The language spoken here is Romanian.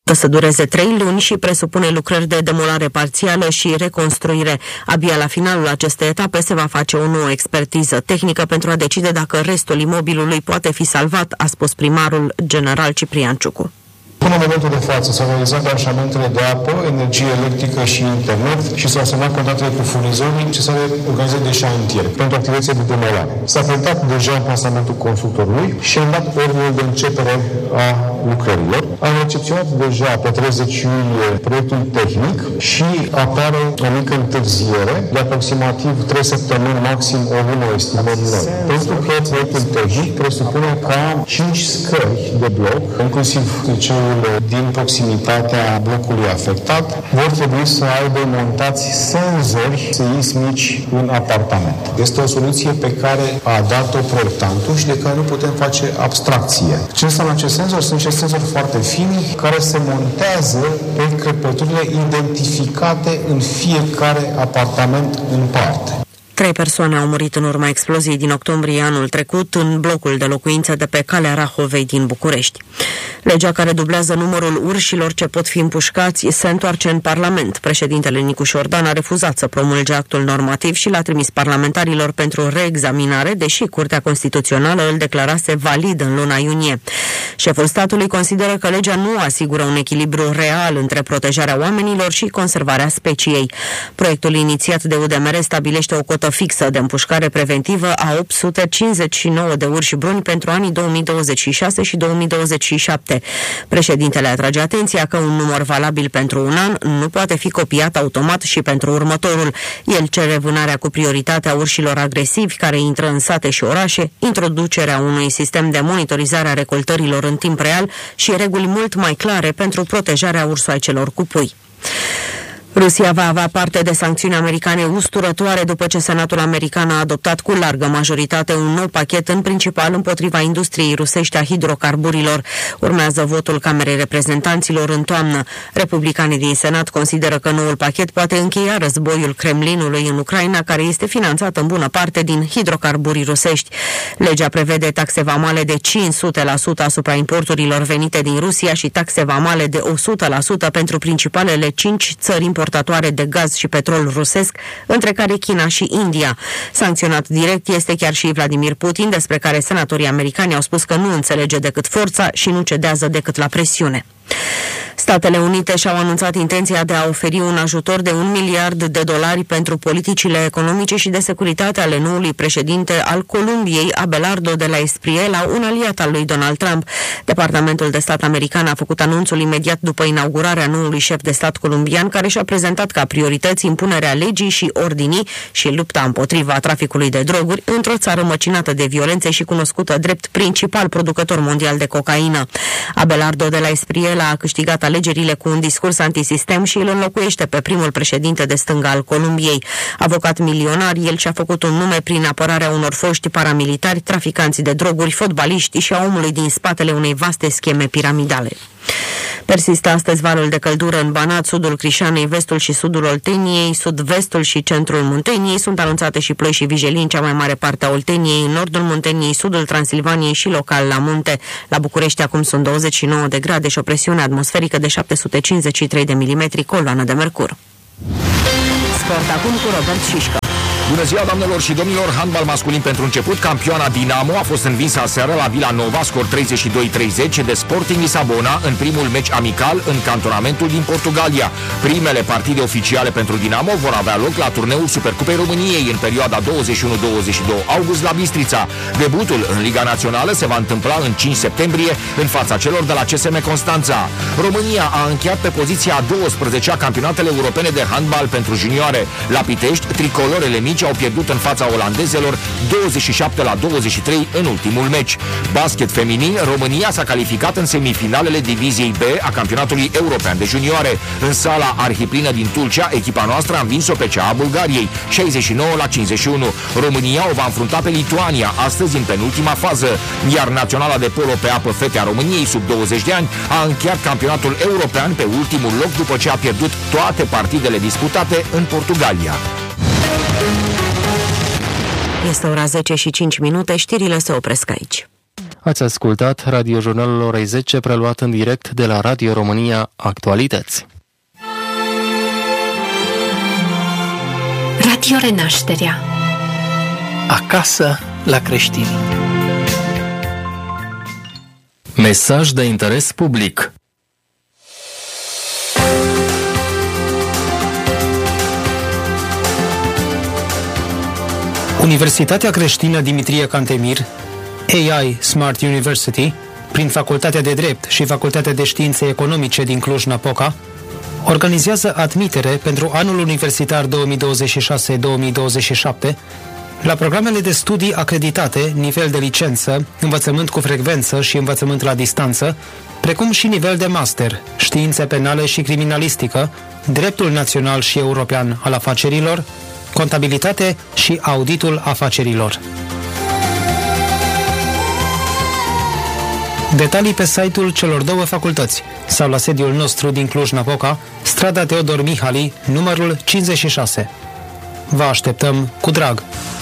să dureze 3 luni și presupune lucrări de demolare parțială și reconstruire. Abia la finalul acestei etape se va face o nouă expertiză tehnică pentru a decide dacă restul imobilului poate fi salvat, a spus primarul general Ciprian Ciucu. Până în momentul de față s-au realizat branșamentele de apă, energie electrică și internet și s-au semnat contractele cu furnizorii necesare organizării de șantier pentru activitățile de demolare. S-a prezentat deja amplasamentul constructorului și am dat ordinul de începere a lucrărilor. Am recepționat deja pe 30 iulie proiectul tehnic și apare o mică întârziere de aproximativ 3 săptămâni, maxim o lună, estimăm noi. Pentru că proiectul tehnic presupune ca 5 scări de bloc, inclusiv cel din proximitatea blocului afectat, vor trebui să aibă montați senzori seismici în apartament. Este o soluție pe care a dat-o proiectantul și de care nu putem face abstracție. Ce înseamnă acest senzor? Sunt niște senzori foarte fini care se montează pe crăpăturile identificate în fiecare apartament în parte. 3 persoane au murit în urma exploziei din octombrie anul trecut în blocul de locuințe de pe Calea Rahovei din București. Legea care dublează numărul urșilor ce pot fi împușcați se întoarce în Parlament. Președintele Nicu Șordan a refuzat să promulge actul normativ și l-a trimis parlamentarilor pentru reexaminare, deși Curtea Constituțională îl declarase valid în luna iunie. Șeful statului consideră că legea nu asigură un echilibru real între protejarea oamenilor și conservarea speciei. Proiectul inițiat de UDMR stabilește o cotă fixă de împușcare preventivă a 859 de urși bruni pentru anii 2026 și 2027. Președintele atrage atenția că un număr valabil pentru un an nu poate fi copiat automat și pentru următorul. El cere vânarea cu prioritate a urșilor agresivi care intră în sate și orașe, introducerea unui sistem de monitorizare a recoltărilor în timp real și reguli mult mai clare pentru protejarea ursoaicelor cu pui. Rusia va avea parte de sancțiuni americane usturătoare după ce Senatul american a adoptat cu largă majoritate un nou pachet, în principal împotriva industriei rusești a hidrocarburilor. Urmează votul Camerei Reprezentanților în toamnă. Republicanii din Senat consideră că noul pachet poate încheia războiul Kremlinului în Ucraina, care este finanțat în bună parte din hidrocarburii rusești. Legea prevede taxe vamale de 500% asupra importurilor venite din Rusia și taxe vamale de 100% pentru principalele 5 țări importatoare de gaz și petrol rusesc, între care China și India. Sancționat direct este chiar și Vladimir Putin, despre care senatorii americani au spus că nu înțelege decât forța și nu cedează decât la presiune. Statele Unite și-au anunțat intenția de a oferi un ajutor de $1 miliard pentru politicile economice și de securitate ale noului președinte al Columbiei, Abelardo de la Espriella, un aliat al lui Donald Trump. Departamentul de Stat american a făcut anunțul imediat după inaugurarea noului șef de stat columbian, care și-a prezentat ca priorități impunerea legii și ordinii și lupta împotriva traficului de droguri într-o țară măcinată de violențe și cunoscută drept principal producător mondial de cocaină. Abelardo de la Espriella a câștigat alegerile cu un discurs antisistem și îl înlocuiește pe primul președinte de stânga al Columbiei. Avocat milionar, el și-a făcut un nume prin apărarea unor foști paramilitari, traficanți de droguri, fotbaliști și a omului din spatele unei vaste scheme piramidale. Persistă astăzi valul de căldură în Banat, sudul Crișanei, vestul și sudul Olteniei, sud-vestul și centrul Munteniei. Sunt anunțate și ploi și vijelii în cea mai mare parte a Olteniei, în nordul Munteniei, sudul Transilvaniei și local la munte. La București acum sunt 29 de grade și o presiune atmosferică de 753 de milimetri, coloană de mercur. Sport acum cu Robert Șișcă. Bună ziua, doamnelor și domnilor! Handbal masculin pentru început. Campioana Dinamo a fost învinsă aseară la Vila Nova, scor 32-30, de Sporting Lisabona în primul meci amical în cantonamentul din Portugalia. Primele partide oficiale pentru Dinamo vor avea loc la turneul Supercupei României în perioada 21-22 august la Bistrița. Debutul în Liga Națională se va întâmpla în 5 septembrie în fața celor de la CSM Constanța. România a încheiat pe poziția a 12-a campionatele europene de handbal pentru junioare. La Pitești, tricolorele mici au pierdut în fața olandezelor 27-23 în ultimul meci. Basket feminin, România s-a calificat în semifinalele diviziei B a campionatului european de junioare. În sala Arhiplină din Tulcea, echipa noastră a învins-o pe cea a Bulgariei, 69-51. România o va înfrunta pe Lituania astăzi în penultima fază, iar naționala de polo pe apă fete a României sub 20 de ani a încheiat campionatul european pe ultimul loc după ce a pierdut toate partidele disputate în Portugalia. Este ora 10:05, știrile se opresc aici. Ați ascultat radiojurnalul orei 10, preluat în direct de la Radio România Actualități. Radio Renașterea. Acasă la creștini. Mesaj de interes public. Universitatea creștină Dimitrie Cantemir, AI Smart University, prin Facultatea de Drept și Facultatea de Științe Economice din Cluj-Napoca, organizează admitere pentru anul universitar 2026-2027 la programele de studii acreditate, nivel de licență, învățământ cu frecvență și învățământ la distanță, precum și nivel de master, științe penale și criminalistică, dreptul național și european al afacerilor, contabilitate și auditul afacerilor. Detalii pe site-ul celor două facultăți sau la sediul nostru din Cluj-Napoca, strada Teodor Mihali, numărul 56. Vă așteptăm cu drag!